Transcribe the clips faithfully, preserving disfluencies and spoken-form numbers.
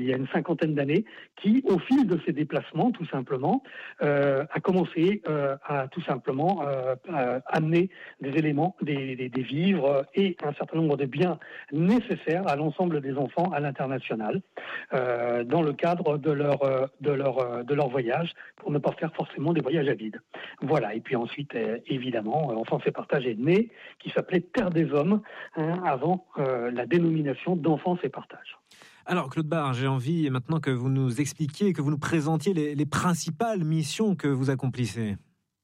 il y a une cinquantaine d'années, qui, au fil de ses déplacements, tout simplement, euh, a commencé euh, à tout simplement euh, à amener des éléments, des, des, des vivres et un certain nombre de biens nécessaires à l'ensemble des enfants à l'international, euh, dans le cadre de leur, de leur, de leur voyage, pour ne pas faire forcément des voyages à vide. Voilà, et puis ensuite, euh, évidemment, Enfance et Partage est né, qui s'appelait Terre des Hommes, hein, avant euh, la dénomination d'Enfance et Partage. Alors Claude Barre, j'ai envie maintenant que vous nous expliquiez, que vous nous présentiez les, les principales missions que vous accomplissez.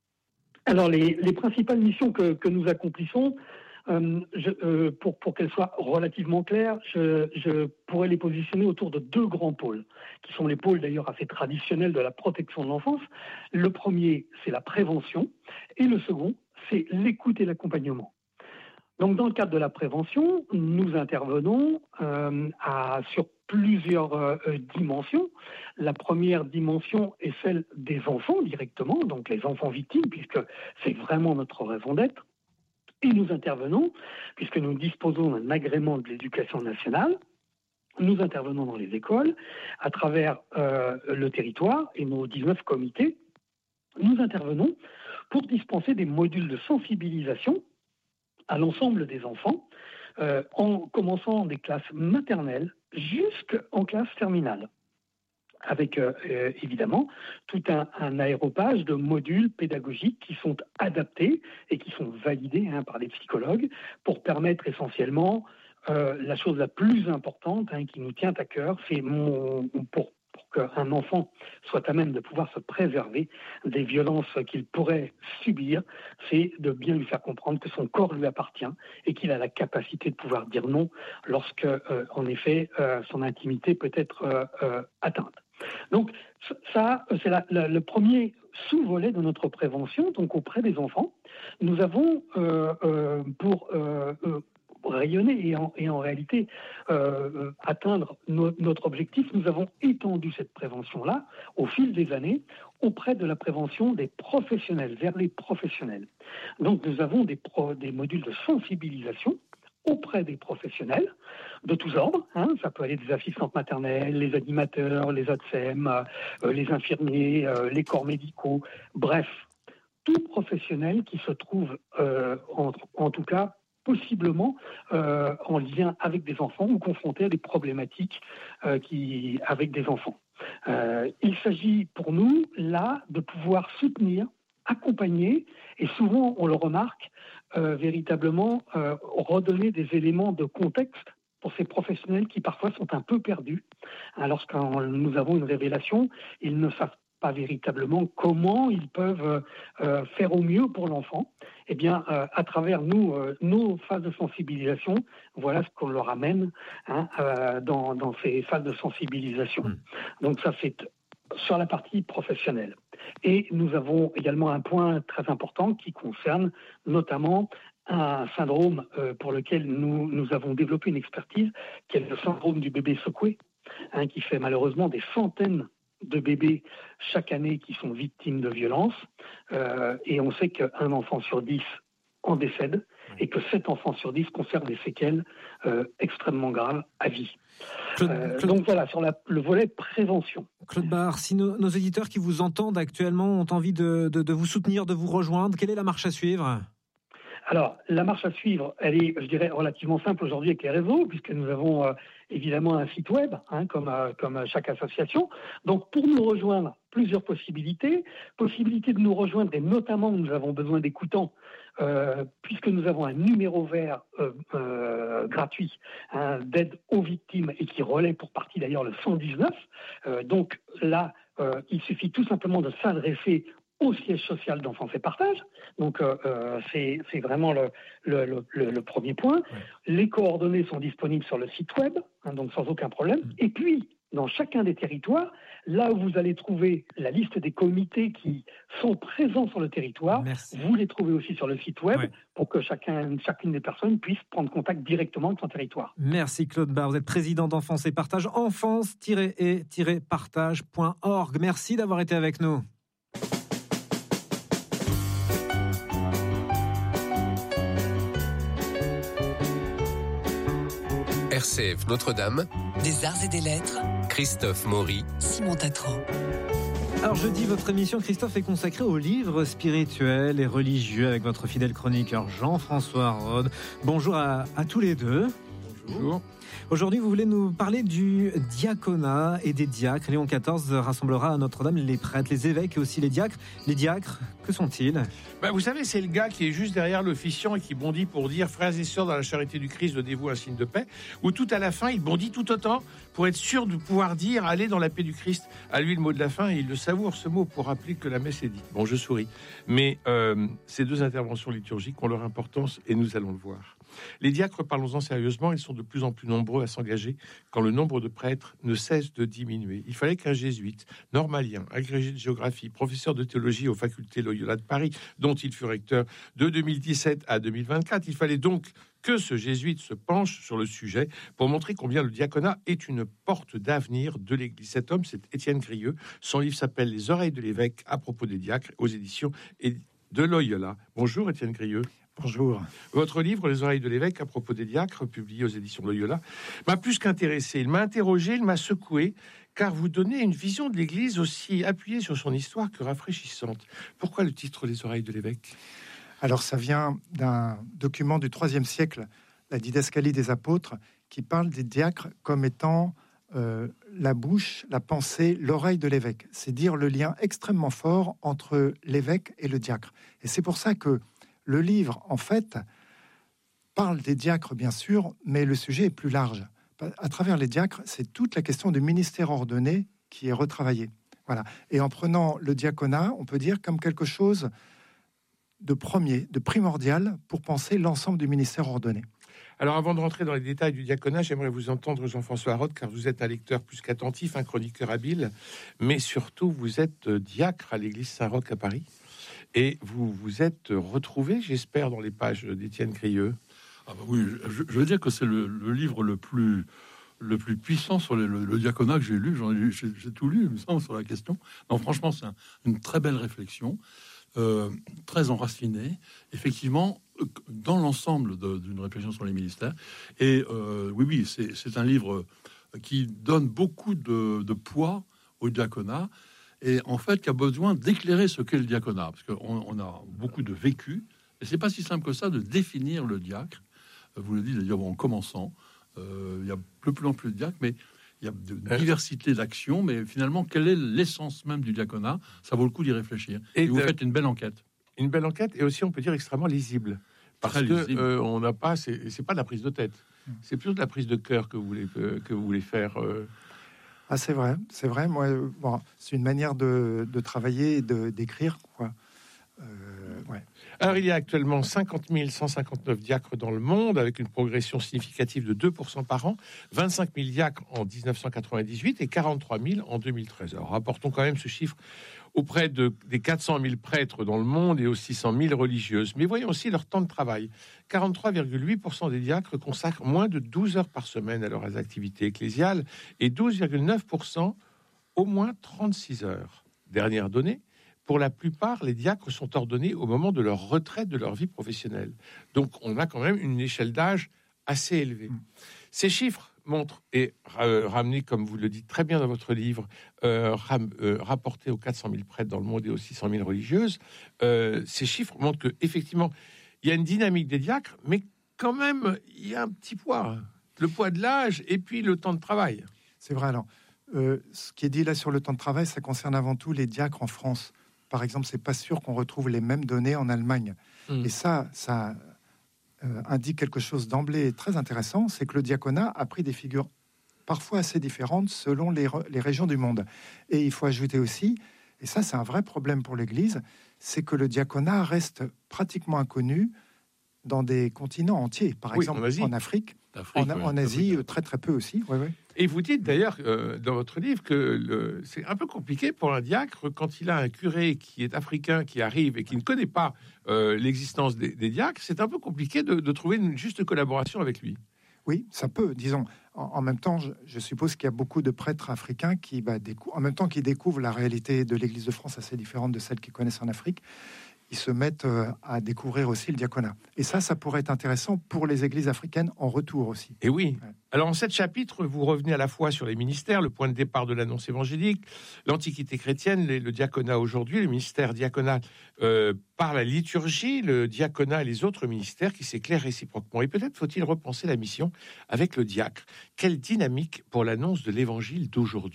Alors les, les principales missions que, que nous accomplissons, euh, je, euh, pour, pour qu'elles soient relativement claires, je, je pourrais les positionner autour de deux grands pôles, qui sont les pôles d'ailleurs assez traditionnels de la protection de l'enfance. Le premier, c'est la prévention, et le second, c'est l'écoute et l'accompagnement. Donc, dans le cadre de la prévention, nous intervenons euh, à, sur plusieurs euh, dimensions. La première dimension est celle des enfants directement, donc les enfants victimes, puisque c'est vraiment notre raison d'être. Et nous intervenons, puisque nous disposons d'un agrément de l'éducation nationale, nous intervenons dans les écoles, à travers euh, le territoire et nos dix-neuf comités. Nous intervenons pour dispenser des modules de sensibilisation à l'ensemble des enfants, euh, en commençant des classes maternelles jusqu'en classe terminale, avec euh, euh, évidemment tout un, un aéropage de modules pédagogiques qui sont adaptés et qui sont validés hein, par les psychologues pour permettre essentiellement euh, la chose la plus importante hein, qui nous tient à cœur, c'est mon, pour pour qu'un enfant soit à même de pouvoir se préserver des violences qu'il pourrait subir, c'est de bien lui faire comprendre que son corps lui appartient et qu'il a la capacité de pouvoir dire non lorsque, euh, en effet, euh, son intimité peut être euh, euh, atteinte. Donc, ça, c'est la, la, le premier sous-volet de notre prévention, donc auprès des enfants. Nous avons, euh, euh, pour euh, euh, rayonner et en, et en réalité euh, atteindre no, notre objectif, nous avons étendu cette prévention-là au fil des années auprès de la prévention des professionnels, vers les professionnels. Donc nous avons des, pro, des modules de sensibilisation auprès des professionnels de tous ordres, hein, ça peut aller des assistantes maternelles, les animateurs, les A T S E M, euh, les infirmiers, euh, les corps médicaux, bref, tout professionnel qui se trouve euh, en, en tout cas possiblement euh, en lien avec des enfants ou confrontés à des problématiques euh, qui, avec des enfants. Euh, il s'agit pour nous, là, de pouvoir soutenir, accompagner, et souvent, on le remarque, euh, véritablement euh, redonner des éléments de contexte pour ces professionnels qui parfois sont un peu perdus. Hein, lorsqu'on nous avons une révélation, ils ne savent pas véritablement comment ils peuvent euh, faire au mieux pour l'enfant. Eh bien, euh, à travers nous, euh, nos phases de sensibilisation, voilà ce qu'on leur amène hein, euh, dans, dans ces phases de sensibilisation. Mmh. Donc ça, c'est sur la partie professionnelle. Et nous avons également un point très important qui concerne notamment un syndrome euh, pour lequel nous, nous avons développé une expertise, qui est le syndrome du bébé secoué, hein, qui fait malheureusement des centaines de bébés chaque année qui sont victimes de violences. Euh, et on sait qu'un enfant sur dix en décède et que sept enfants sur dix conservent des séquelles euh, extrêmement graves à vie. Claude, euh, Claude, donc voilà, sur la, le volet prévention. Claude Barre, si nos, nos éditeurs qui vous entendent actuellement ont envie de, de, de vous soutenir, de vous rejoindre, quelle est la marche à suivre ? Alors, la marche à suivre, elle est, je dirais, relativement simple aujourd'hui avec les réseaux, puisque nous avons euh, évidemment un site web, hein, comme, euh, comme chaque association. Donc, pour nous rejoindre, plusieurs possibilités. Possibilité de nous rejoindre, et notamment, nous avons besoin d'écoutants, euh, puisque nous avons un numéro vert euh, euh, gratuit hein, d'aide aux victimes, et qui relaie pour partie d'ailleurs le cent dix-neuf. Euh, donc là, euh, il suffit tout simplement de s'adresser au siège social d'Enfance et Partage. Donc, euh, c'est, c'est vraiment le, le, le, le premier point. Ouais. Les coordonnées sont disponibles sur le site web, hein, donc sans aucun problème. Mmh. Et puis, dans chacun des territoires, là où vous allez trouver la liste des comités qui sont présents sur le territoire, Merci. Vous les trouvez aussi sur le site web ouais. pour que chacun, chacune des personnes puisse prendre contact directement avec son territoire. Merci Claude Barre, vous êtes président d'Enfance et Partage, enfance et partage point org. Merci d'avoir été avec nous. R C F Notre-Dame, des arts et des lettres, Christophe Maury, Simon Tatro. Alors jeudi, votre émission, Christophe, est consacrée aux livres spirituels et religieux avec votre fidèle chroniqueur Jean-François Rode. Bonjour à, à tous les deux. Bonjour. Aujourd'hui, vous voulez nous parler du diaconat et des diacres. Léon quatorze rassemblera à Notre-Dame les prêtres, les évêques et aussi les diacres. Les diacres, que sont-ils ? Ben, vous savez, c'est le gars qui est juste derrière l'officiant et qui bondit pour dire « Frères et sœurs, dans la charité du Christ, donnez-vous un signe de paix » ou tout à la fin, il bondit tout autant pour être sûr de pouvoir dire « Allez dans la paix du Christ ». À lui, le mot de la fin, et il le savoure, ce mot, pour rappeler que la messe est dite. Bon, je souris. Mais euh, ces deux interventions liturgiques ont leur importance et nous allons le voir. Les diacres, parlons-en sérieusement, ils sont de plus en plus nombreux à s'engager quand le nombre de prêtres ne cesse de diminuer. Il fallait qu'un jésuite, normalien, agrégé de géographie, professeur de théologie aux facultés Loyola de Paris, dont il fut recteur de deux mille dix-sept à deux mille vingt-quatre, il fallait donc que ce jésuite se penche sur le sujet pour montrer combien le diaconat est une porte d'avenir de l'Église. Cet homme, c'est Étienne Grieux. Son livre s'appelle « Les oreilles de l'évêque à propos des diacres » aux éditions de Loyola. Bonjour Étienne Grieux. Bonjour. Votre livre, Les oreilles de l'évêque à propos des diacres, publié aux éditions Loyola, m'a plus qu'intéressé. Il m'a interrogé, il m'a secoué, car vous donnez une vision de l'Église aussi appuyée sur son histoire que rafraîchissante. Pourquoi le titre Les oreilles de l'évêque ? Alors ça vient d'un document du troisième siècle, la Didascalie des apôtres, qui parle des diacres comme étant euh, la bouche, la pensée, l'oreille de l'évêque. C'est dire le lien extrêmement fort entre l'évêque et le diacre. Et c'est pour ça que le livre, en fait, parle des diacres, bien sûr, mais le sujet est plus large. À travers les diacres, c'est toute la question du ministère ordonné qui est retravaillée. Voilà. Et en prenant le diaconat, on peut dire comme quelque chose de premier, de primordial pour penser l'ensemble du ministère ordonné. Alors, avant de rentrer dans les détails du diaconat, j'aimerais vous entendre, Jean-François Rode, car vous êtes un lecteur plus qu'attentif, un chroniqueur habile, mais surtout, vous êtes diacre à l'église Saint-Roch à Paris. Et vous vous êtes retrouvé, j'espère, dans les pages d'Étienne Grieux. Ah bah oui, je, je veux dire que c'est le, le livre le plus, le plus puissant sur le, le, le diaconat que j'ai lu. J'en ai lu, j'ai, j'ai tout lu, il me semble, sur la question. Non, franchement, c'est un, une très belle réflexion, euh, très enracinée, effectivement, dans l'ensemble de, d'une réflexion sur les ministères. Et euh, oui, oui, c'est, c'est un livre qui donne beaucoup de, de poids au diaconat. Et en fait, qui a besoin d'éclairer ce qu'est le diaconat, parce qu'on on a beaucoup de vécu, et c'est pas si simple que ça de définir le diacre. Vous le dites d'ailleurs en commençant, euh, il y a de plus en plus de diacres, mais il y a de diversité d'actions, mais finalement, quelle est l'essence même du diaconat ? Ça vaut le coup d'y réfléchir. Et, et vous de... faites une belle enquête. Une belle enquête, et aussi, on peut dire, extrêmement lisible. Parce Très que lisible. Euh, on n'a pas, c'est, c'est pas de la prise de tête, c'est plutôt de la prise de cœur que vous voulez, euh, que vous voulez faire. Euh... Ah, c'est vrai, c'est vrai. Moi, bon, c'est une manière de, de travailler et de, d'écrire, quoi. Euh, ouais. Alors, il y a actuellement cinquante mille cent cinquante-neuf diacres dans le monde, avec une progression significative de deux pour cent par an, vingt-cinq mille diacres en dix-neuf cent quatre-vingt-dix-huit et quarante-trois mille en deux mille treize. Alors, rapportons quand même ce chiffre auprès de, des quatre cent mille prêtres dans le monde et aux six cent mille religieuses. Mais voyons aussi leur temps de travail. quarante-trois virgule huit pour cent des diacres consacrent moins de douze heures par semaine à leurs activités ecclésiales et douze virgule neuf pour cent au moins trente-six heures. Dernière donnée, pour la plupart, les diacres sont ordonnés au moment de leur retraite de leur vie professionnelle. Donc, on a quand même une échelle d'âge assez élevée. Mmh. Ces chiffres montrent, et euh, ramenés, comme vous le dites très bien dans votre livre, euh, ram, euh, rapportés aux quatre cent mille prêtres dans le monde et aux six cent mille religieuses, euh, ces chiffres montrent qu'effectivement, il y a une dynamique des diacres, mais quand même, il y a un petit poids. Le poids de l'âge et puis le temps de travail. C'est vrai, alors. Euh, ce qui est dit là sur le temps de travail, ça concerne avant tout les diacres en France. Par exemple, c'est pas sûr qu'on retrouve les mêmes données en Allemagne. Mmh. Et ça, ça euh, indique quelque chose d'emblée très intéressant, c'est que le diaconat a pris des figures parfois assez différentes selon les, re- les régions du monde. Et il faut ajouter aussi, et ça c'est un vrai problème pour l'Église, c'est que le diaconat reste pratiquement inconnu dans des continents entiers. Par oui, exemple, en, en Afrique, en, ouais, en Asie, Afrique. très très peu aussi. Ouais, ouais. Et vous dites d'ailleurs euh, dans votre livre que le, c'est un peu compliqué pour un diacre quand il a un curé qui est africain qui arrive et qui ne connaît pas euh, l'existence des, des diacres, c'est un peu compliqué de, de trouver une juste collaboration avec lui. Oui, ça peut, disons. En, en même temps, je, je suppose qu'il y a beaucoup de prêtres africains qui, bah, décou- en même temps qu'ils découvrent la réalité de l'Église de France assez différente de celle qu'ils connaissent en Afrique, ils se mettent euh, à découvrir aussi le diaconat. Et ça, ça pourrait être intéressant pour les églises africaines en retour aussi. Et oui. Ouais. Alors, en sept chapitres, vous revenez à la fois sur les ministères, le point de départ de l'annonce évangélique, l'Antiquité chrétienne, les, le diaconat aujourd'hui, le ministère diaconal euh, par la liturgie, le diaconat et les autres ministères qui s'éclairent réciproquement. Et peut-être faut-il repenser la mission avec le diacre. Quelle dynamique pour l'annonce de l'évangile d'aujourd'hui ?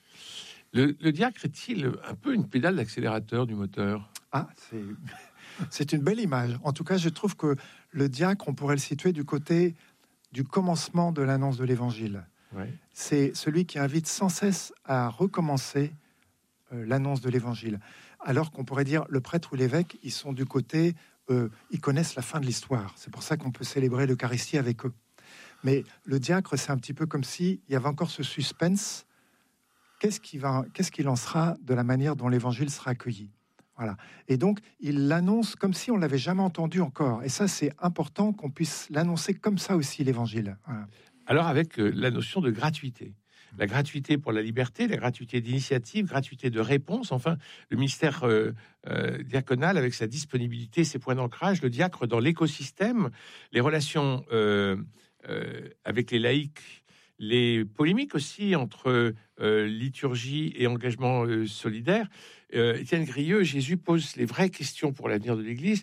Le, le diacre est-il un peu une pédale d'accélérateur du moteur ? Ah, c'est, c'est une belle image. En tout cas, je trouve que le diacre, on pourrait le situer du côté du commencement de l'annonce de l'évangile. Ouais. C'est celui qui invite sans cesse à recommencer euh, l'annonce de l'évangile. Alors qu'on pourrait dire, le prêtre ou l'évêque, ils sont du côté, euh, ils connaissent la fin de l'histoire. C'est pour ça qu'on peut célébrer l'Eucharistie avec eux. Mais le diacre, c'est un petit peu comme s'il y avait encore ce suspense. Qu'est-ce qui va, qu'est-ce qu'il en sera de la manière dont l'évangile sera accueilli ? Voilà. Et donc, il l'annonce comme si on l'avait jamais entendu encore. Et ça, c'est important qu'on puisse l'annoncer comme ça aussi, l'évangile. Voilà. Alors, avec euh, la notion de gratuité. La gratuité pour la liberté, la gratuité d'initiative, gratuité de réponse. Enfin, le ministère euh, euh, diaconal, avec sa disponibilité, ses points d'ancrage, le diacre dans l'écosystème, les relations euh, euh, avec les laïcs, les polémiques aussi entre euh, liturgie et engagement euh, solidaire. Euh, Étienne Grieux, Jésus pose les vraies questions pour l'avenir de l'Église.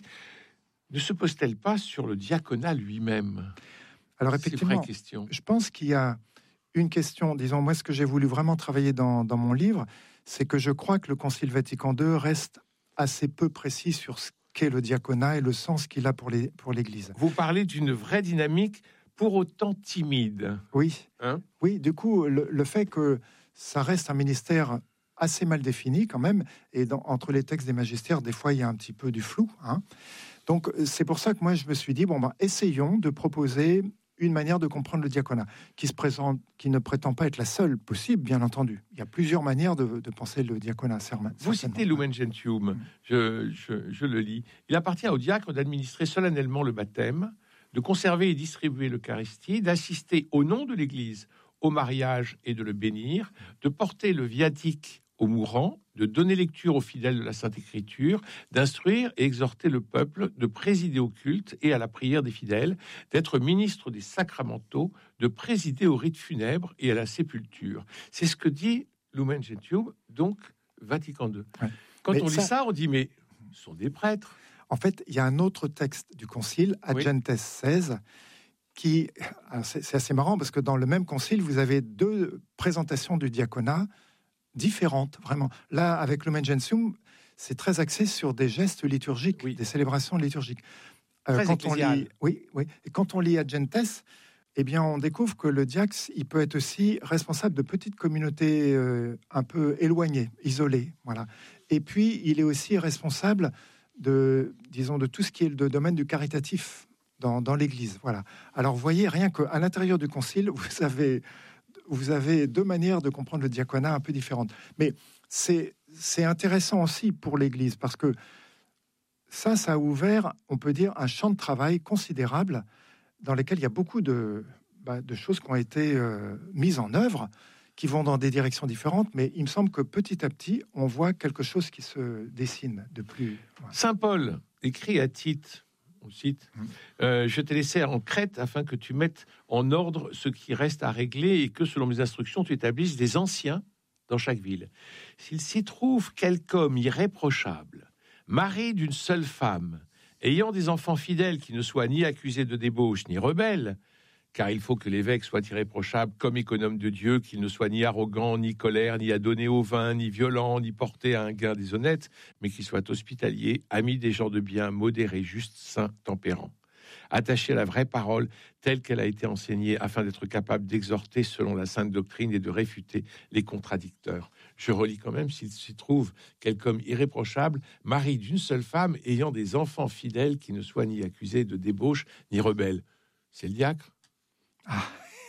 Ne se pose-t-elle pas sur le diaconat lui-même ? Alors Ces effectivement, vraies questions. je pense qu'il y a une question, disons, moi ce que j'ai voulu vraiment travailler dans, dans mon livre, c'est que je crois que le Concile Vatican deux reste assez peu précis sur ce qu'est le diaconat et le sens qu'il a pour, les, pour l'Église. Vous parlez d'une vraie dynamique pour autant timide. Oui, Hein ? oui. Du coup, le, le fait que ça reste un ministère assez mal défini quand même, et dans, entre les textes des magistères, des fois il y a un petit peu du flou. Hein. Donc c'est pour ça que moi je me suis dit bon ben essayons de proposer une manière de comprendre le diaconat qui se présente, qui ne prétend pas être la seule possible, bien entendu. Il y a plusieurs manières de, de penser le diaconat. Vous citez Lumen Gentium, Mmh. je, je, je le lis. Il appartient au diacre d'administrer solennellement le baptême, de conserver et distribuer l'Eucharistie, d'assister au nom de l'Église au mariage et de le bénir, de porter le viatique aux mourants, de donner lecture aux fidèles de la Sainte Écriture, d'instruire et exhorter le peuple, de présider au culte et à la prière des fidèles, d'être ministre des sacramentaux, de présider au rite funèbre et à la sépulture. C'est ce que dit Lumen Gentium, donc Vatican deux. Ouais. Quand mais on ça... lit ça, on dit mais ce sont des prêtres. En fait, il y a un autre texte du Concile, Ad Gentes oui. seize, qui c'est, c'est assez marrant parce que dans le même concile, vous avez deux présentations du diaconat différentes, vraiment. Là, avec Lumen Gentium, c'est très axé sur des gestes liturgiques, oui. des célébrations liturgiques. Euh, quand on lit, oui, oui. Et quand on lit Ad Gentes, eh bien, on découvre que le diacre, il peut être aussi responsable de petites communautés euh, un peu éloignées, isolées, voilà. Et puis, il est aussi responsable de, disons, de tout ce qui est le domaine du caritatif dans, dans l'Église, voilà. Alors, vous voyez, rien qu'à l'intérieur du concile, vous avez, vous avez deux manières de comprendre le diaconat un peu différentes. Mais c'est, c'est intéressant aussi pour l'Église, parce que ça, ça a ouvert, on peut dire, un champ de travail considérable dans lequel il y a beaucoup de, bah, de choses qui ont été euh, mises en œuvre, qui vont dans des directions différentes, mais il me semble que petit à petit, on voit quelque chose qui se dessine de plus... Voilà. Saint Paul écrit à Tite, on cite, mmh. euh, « Je t'ai laissé en Crète afin que tu mettes en ordre ce qui reste à régler et que, selon mes instructions, tu établisses des anciens dans chaque ville. S'il s'y trouve quelque homme irréprochable, mari d'une seule femme, ayant des enfants fidèles qui ne soient ni accusés de débauche ni rebelles, car il faut que l'évêque soit irréprochable comme économe de Dieu, qu'il ne soit ni arrogant, ni colère, ni à donner au vin, ni violent, ni porté à un gain déshonnête, mais qu'il soit hospitalier, ami des gens de bien, modéré, juste, saint, tempérant, attaché à la vraie parole telle qu'elle a été enseignée, afin d'être capable d'exhorter selon la sainte doctrine et de réfuter les contradicteurs. » Je relis quand même, s'il s'y trouve quelque homme irréprochable, mari d'une seule femme, ayant des enfants fidèles qui ne soient ni accusés de débauche, ni rebelles. C'est le diacre. Ah.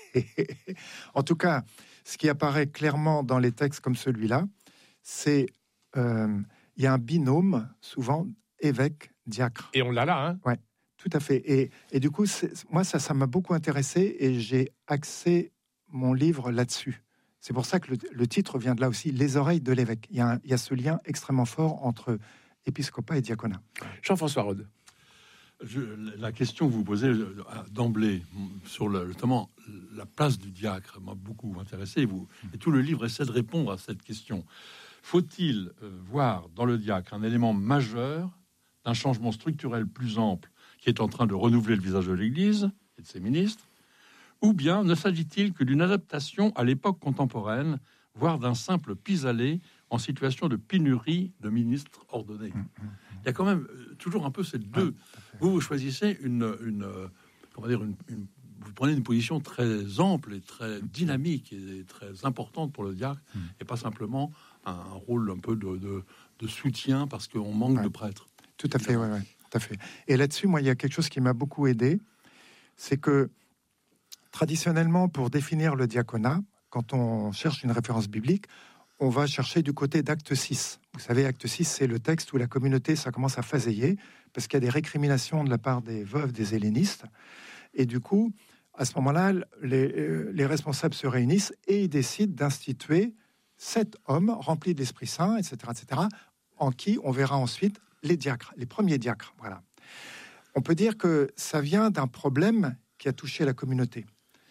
En tout cas, ce qui apparaît clairement dans les textes comme celui-là, c'est euh, il y a un binôme, souvent, évêque-diacre. Et on l'a là, hein ? Ouais, tout à fait. Et, et du coup, c'est, moi, ça, ça m'a beaucoup intéressé et j'ai axé mon livre là-dessus. C'est pour ça que le, le titre vient de là aussi, Les oreilles de l'évêque. Il y a, un, il y a ce lien extrêmement fort entre épiscopat et diaconat. Jean-François Rode. Je, la question que vous posez d'emblée sur le, notamment la place du diacre m'a beaucoup intéressé. Vous, et tout le livre essaie de répondre à cette question. Faut-il euh, voir dans le diacre un élément majeur d'un changement structurel plus ample qui est en train de renouveler le visage de l'Église et de ses ministres, ou bien ne s'agit-il que d'une adaptation à l'époque contemporaine, voire d'un simple pis-aller en situation de pénurie de ministres ordonnés? Il y a quand même toujours un peu ces deux. Vous, vous choisissez une, une, comment dire, une, une, vous prenez une position très ample et très dynamique et très importante pour le diacre, mmh. et pas simplement un, un rôle un peu de, de, de soutien parce qu'on manque ouais. de prêtres. Tout à fait, ouais, ouais, tout à fait. Et là-dessus, moi, il y a quelque chose qui m'a beaucoup aidé, c'est que traditionnellement, pour définir le diaconat, quand on cherche une référence biblique, on va chercher du côté d'Acte six. Vous savez, Acte six, c'est le texte où la communauté, ça commence à faséiller, parce qu'il y a des récriminations de la part des veuves des hellénistes. Et du coup, à ce moment-là, les, les responsables se réunissent et ils décident d'instituer sept hommes remplis de l'Esprit Saint, et cetera, et cetera, en qui on verra ensuite les diacres, les premiers diacres. Voilà. On peut dire que ça vient d'un problème qui a touché la communauté.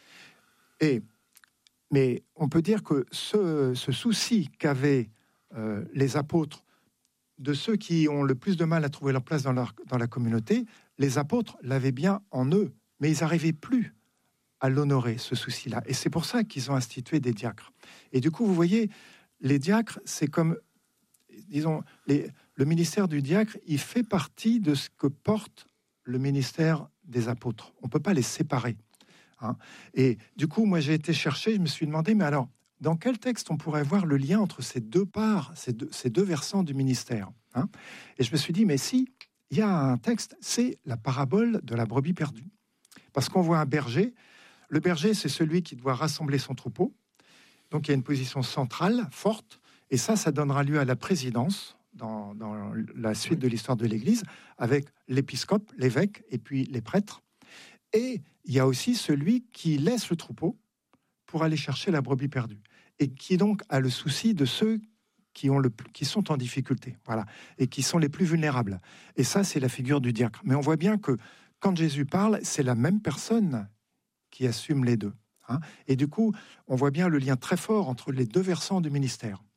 Et Mais on peut dire que ce, ce souci qu'avaient euh, les apôtres de ceux qui ont le plus de mal à trouver leur place dans, leur, dans la communauté, les apôtres l'avaient bien en eux, mais ils n'arrivaient plus à l'honorer, ce souci-là. Et c'est pour ça qu'ils ont institué des diacres. Et du coup, vous voyez, les diacres, c'est comme, disons, les, le ministère du diacre, il fait partie de ce que porte le ministère des apôtres. On ne peut pas les séparer. Hein. Et du coup, moi, j'ai été chercher, je me suis demandé, mais alors, dans quel texte on pourrait voir le lien entre ces deux parts, ces deux, ces deux versants du ministère, hein? Et je me suis dit, mais si, il y a un texte, c'est la parabole de la brebis perdue. Parce qu'on voit un berger. Le berger, c'est celui qui doit rassembler son troupeau. Donc, il y a une position centrale, forte. Et ça, ça donnera lieu à la présidence, dans, dans la suite de l'histoire de l'Église, avec l'épiscope, l'évêque, et puis les prêtres. Et il y a aussi celui qui laisse le troupeau pour aller chercher la brebis perdue. Et qui donc a le souci de ceux qui, ont le, qui sont en difficulté, voilà, et qui sont les plus vulnérables. Et ça, c'est la figure du diacre. Mais on voit bien que quand Jésus parle, c'est la même personne qui assume les deux. Hein. Et du coup, on voit bien le lien très fort entre les deux versants du ministère.